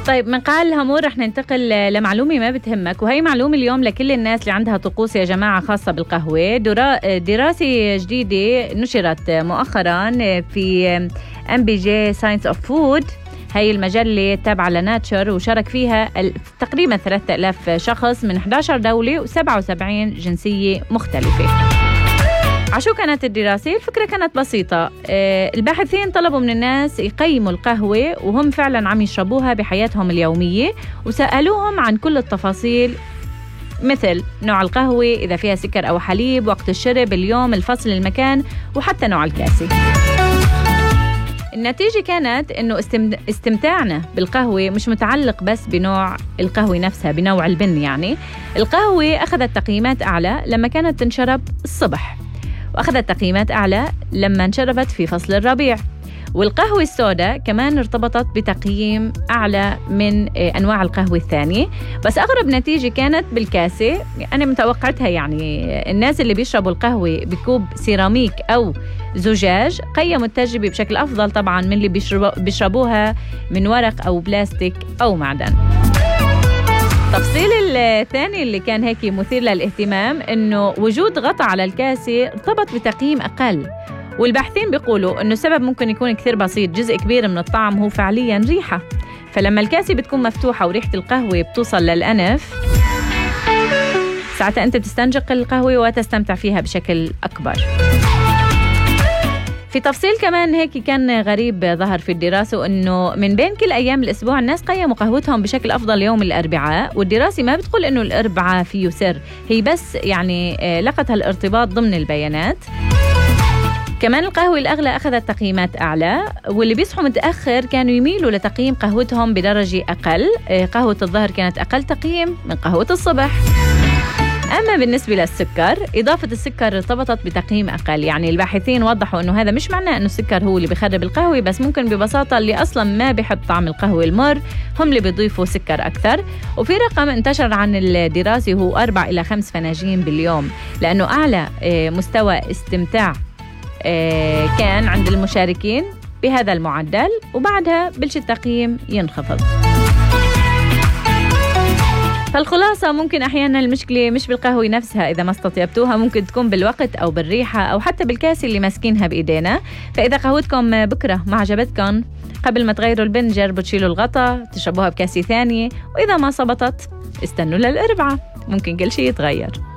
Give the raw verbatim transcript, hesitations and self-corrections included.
طيب من قال هامور رح ننتقل لمعلومة ما بتهمك، وهي معلومة اليوم لكل الناس اللي عندها طقوس يا جماعة خاصة بالقهوة. دراسة جديدة نشرت مؤخرا في ام بي جي ساينس اوف فود، هي المجلة التابعة لناتشر، وشارك فيها تقريبا ثلاثة آلاف شخص من إحدى عشرة دولة وسبعة وسبعين جنسية مختلفة. عشو كانت الدراسة؟ الفكرة كانت بسيطة. الباحثين طلبوا من الناس يقيموا القهوة وهم فعلا عم يشربوها بحياتهم اليومية، وسألوهم عن كل التفاصيل مثل نوع القهوة، إذا فيها سكر أو حليب، وقت الشرب، اليوم، الفصل، المكان، وحتى نوع الكاسة. النتيجة كانت إنه استمتاعنا بالقهوة مش متعلق بس بنوع القهوة نفسها، بنوع البن يعني. القهوة أخذت تقييمات أعلى لما كانت تنشرب الصبح، وأخذت تقييمات أعلى لما انشربت في فصل الربيع. والقهوة السوداء كمان ارتبطت بتقييم أعلى من أنواع القهوة الثانية. بس أغرب نتيجة كانت بالكاسة، أنا متوقعتها يعني. الناس اللي بيشربوا القهوة بكوب سيراميك أو زجاج قيموا التجربة بشكل أفضل طبعا من اللي بيشربوها من ورق أو بلاستيك أو معدن. التفصيل الثاني اللي كان هيك مثير للاهتمام إنه وجود غطاء على الكاسة ارتبط بتقييم أقل، والباحثين بيقولوا إنه السبب ممكن يكون كثير بسيط. جزء كبير من الطعم هو فعلياً ريحة، فلما الكاسة بتكون مفتوحة وريحة القهوة بتوصل للأنف، ساعتها أنت بتستنجق القهوة وتستمتع فيها بشكل أكبر. في تفصيل كمان هيك كان غريب ظهر في الدراسة، إنه من بين كل أيام الأسبوع الناس قيموا قهوتهم بشكل أفضل يوم الأربعاء، والدراسة ما بتقول إنه الأربعاء فيه سر، هي بس يعني لقت هالارتباط ضمن البيانات. كمان القهوة الأغلى أخذت تقييمات أعلى، واللي بيصحوا متأخر كانوا يميلوا لتقييم قهوتهم بدرجة أقل. قهوة الظهر كانت أقل تقييم من قهوة الصبح. أما بالنسبة للسكر، إضافة السكر ارتبطت بتقييم أقل. يعني الباحثين وضحوا أنه هذا مش معناه أنه السكر هو اللي بيخرب القهوة، بس ممكن ببساطة اللي أصلا ما بيحب طعم القهوة المر هم اللي بيضيفوا سكر أكثر. وفي رقم انتشر عن الدراسة هو أربع إلى خمس فناجين باليوم، لأنه أعلى مستوى استمتاع كان عند المشاركين بهذا المعدل، وبعدها بلش التقييم ينخفض. فالخلاصة ممكن أحيانا المشكلة مش بالقهوة نفسها إذا ما استطيبتوها، ممكن تكون بالوقت أو بالريحة أو حتى بالكاسة اللي ماسكينها بإيدينا. فإذا قهوتكم بكرة ما عجبتكم، قبل ما تغيروا البن جربوا تشيلوا الغطاء، تشربوها بكاسة ثانية، وإذا ما صبطت استنوا للأربعة، ممكن كل شيء يتغير.